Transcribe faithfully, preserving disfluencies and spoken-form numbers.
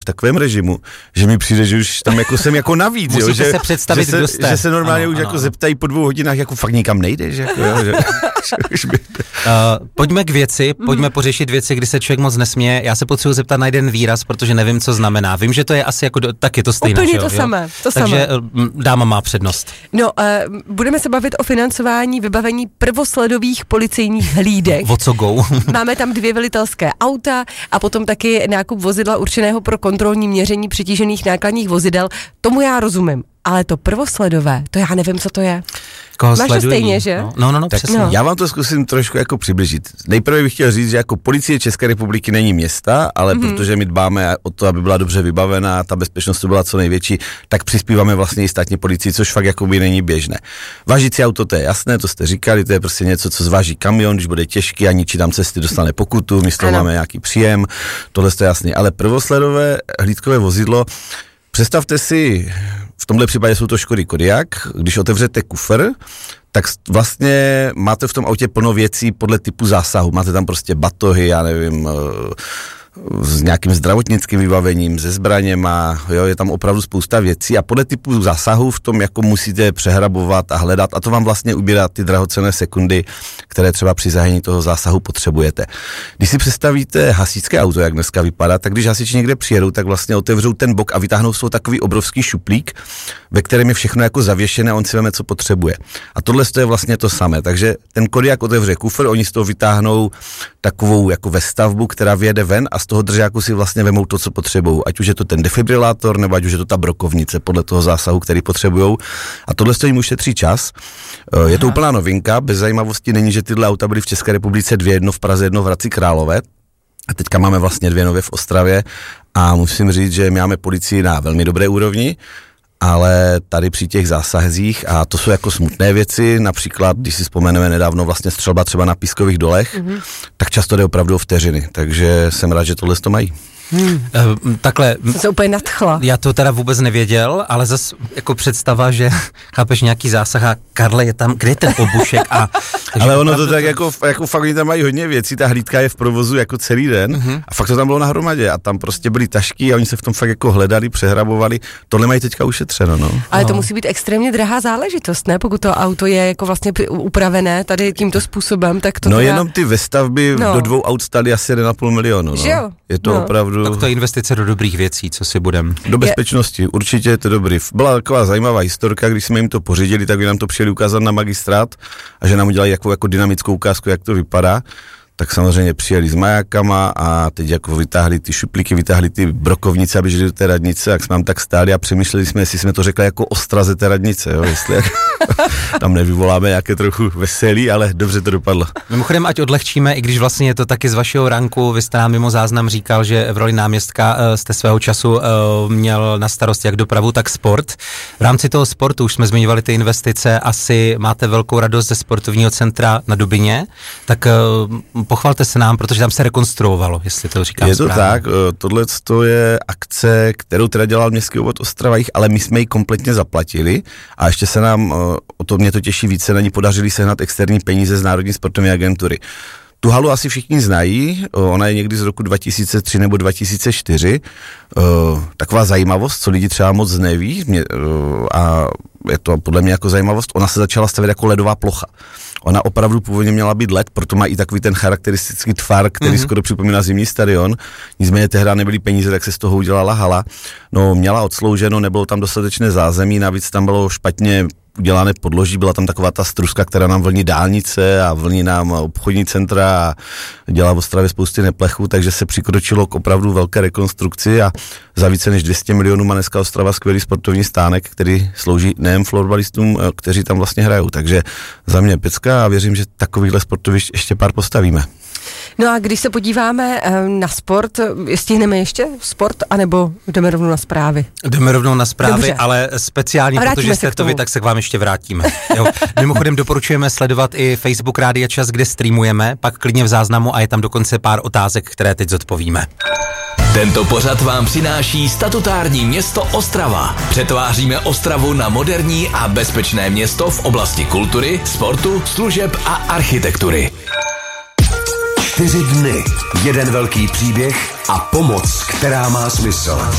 takovém režimu, že mi přijde, že už tam jako jsem jako navíc, jo, že, se představit, že, se, kdo jste. že se normálně ano, už ano, jako ano. zeptají po dvou hodinách, jako fakt nikam nejdeš, jako jo, že, že už by... Uh, pojďme k věci, pojďme pořešit věci, kdy se člověk moc nesměje. Já se potřebuji zeptat na jeden výraz, protože nevím, co znamená. Vím, že to je asi jako, do, tak je to stejné. Úplně že to jo? samé, to Takže samé. uh, dáma má přednost. No, uh, budeme se bavit o financování vybavení prvosledových policejních hlídek. O co go? Máme tam dvě velitelské auta a potom taky nákup vozidla určeného pro kontrolní měření přetížených nákladních vozidel. Tomu já rozumím, ale to prvosledové, to já nevím, co to je. Koho Máš to sledují? stejně, že? No, no, no, no Tak přesně. no. Já vám to zkusím trošku jako přibližit. Nejprve bych chtěl říct, že jako Policie České republiky není města, ale mm-hmm. protože my dbáme o to, aby byla dobře vybavená, ta bezpečnost byla co největší, tak přispíváme vlastně i státní policii, což fakt jakoby není běžné. Vážící auto, to je jasné, to jste říkali, to je prostě něco, co zváží kamion, když bude těžký a ničí tam cesty, dostane pokutu, my z toho máme nějaký příjem, tohle je jasný. Ale prvosledové hlídkové vozidlo, představte si, v tomhle případě jsou to Škody Kodiaq, když otevřete kufr, tak vlastně máte v tom autě plno věcí podle typu zásahu. Máte tam prostě batohy, já nevím, s nějakým zdravotnickým vybavením, se zbraněma, jo, je tam opravdu spousta věcí a podle typu zásahu v tom jako musíte přehrabovat a hledat a to vám vlastně ubírá ty drahocenné sekundy, které třeba při zahájení toho zásahu potřebujete. Když si představíte hasičské auto, jak dneska vypadá, tak když hasiči někde přijedou, tak vlastně otevřou ten bok a vytáhnou z toho takový obrovský šuplík, ve kterém je všechno jako zavěšené a on si veme, co potřebuje. A tohle je vlastně to samé, takže ten Kodiaq otevře kufr, oni z toho vytáhnou takovou jako vestavbu, která vyjede ven a z toho držáku si vlastně vemou to, co potřebují. Ať už je to ten defibrilátor, nebo ať už je to ta brokovnice podle toho zásahu, který potřebují. A tohle jim ušetří čas. Je to úplná novinka, bez zajímavosti není, že tyhle auta byly v České republice dvě, jedno v Praze, jedno v Hradci Králové. A teďka máme vlastně dvě nově v Ostravě a musím říct, že my máme policii na velmi dobré úrovni, ale tady při těch zásazích, a to jsou jako smutné věci, například, když si vzpomeneme nedávno vlastně střelba třeba na Pískových dolech, mm-hmm. tak často jde opravdu o vteřiny, takže jsem rád, že tohle to mají. Hmm. Uh, takhle. Jsem se úplně nadchla. Já to teda vůbec nevěděl, ale zas jako představa, že chápeš nějaký zásah a Karle je tam, kde je ten obušek a... Ale ono to tak jako, jako fakt oni tam mají hodně věcí, ta hlídka je v provozu jako celý den uh-huh. a fakt to tam bylo na hromadě a tam prostě byly tašky a oni se v tom fakt jako hledali, přehrabovali, tohle mají teďka ušetřeno, no. Ale to no. musí být extrémně drahá záležitost, ne? Pokud to auto je jako vlastně upravené tady tímto způsobem, tak to No teda... jenom ty vestavby no. do dvou aut staly asi jeden a půl milionu, no. Že jo? Je to no. opravdu... Tak to je investice do dobrých věcí, co si budem. Do bezpečnosti, je... určitě je to dobrý. Byla taková zajímavá historka, když jsme jim to pořídili, tak by nám to přijeli ukázat na magistrát a že nám udělali jako, jako dynamickou ukázku, jak to vypadá. Tak samozřejmě přijeli s majákama a teď jako vytáhli ty šuplíky, vytáhli ty brokovnice, aby žili do té radnice, jak jsme tam tak stáli a přemýšleli jsme, jestli jsme to řekli jako ostraze té radnice, jo, jestli jak, tam nevyvoláme nějaké trochu veselí, ale dobře to dopadlo. Mimochodem, ať odlehčíme, i když vlastně je to taky z vašeho ranku, vy jste nám mimo záznam říkal, že v roli náměstka uh, jste svého času uh, měl na starost jak dopravu, tak sport. V rámci toho sportu už jsme zmiňovali ty investice, asi máte velkou radost ze sportovního centra na Dubině, tak uh, pochvalte se nám, protože tam se rekonstruovalo, jestli to říkám Je to správně. tak, tohle je akce, kterou teda dělal Městský obvod Ostrava, ale my jsme ji kompletně zaplatili a ještě se nám, o to mě to těší více, na ní podařili sehnat externí peníze z Národní sportovní agentury. Tu halu asi všichni znají, ona je někdy z roku dva tisíce tři nebo dva tisíce čtyři, taková zajímavost, co lidi třeba moc neví a je to podle mě jako zajímavost, ona se začala stavět jako ledová plocha. Ona opravdu původně měla být led, proto má i takový ten charakteristický tvar, který mm-hmm. skoro připomíná zimní stadion. Nicméně tehdy nebyly peníze, tak se z toho udělala hala. No, měla odslouženo, nebylo tam dostatečné zázemí, navíc tam bylo špatně udělané podloží, byla tam taková ta struska, která nám vlní dálnice a vlní nám obchodní centra a dělá v Ostravě spousty neplechů, takže se přikročilo k opravdu velké rekonstrukci a za více než dvě stě milionů má dneska Ostrava skvělý sportovní stánek, který slouží nejen florbalistům, kteří tam vlastně hrajou. Takže za mě pecka a věřím, že takovýchhle sportovišť ještě pár postavíme. No a když se podíváme na sport, stihneme ještě sport, anebo jdeme rovnou na zprávy? Jdeme rovnou na zprávy, Dobře. Ale speciálně, protože jste to vy, tak se k vám ještě vrátíme. Jo. Mimochodem doporučujeme sledovat i Facebook Rádia Čas, kde streamujeme, pak klidně v záznamu a je tam dokonce pár otázek, které teď zodpovíme. Tento pořad vám přináší statutární město Ostrava. Přetváříme Ostravu na moderní a bezpečné město v oblasti kultury, sportu, služeb a architektury. Čtyři dny, jeden velký příběh a pomoc, která má smysl.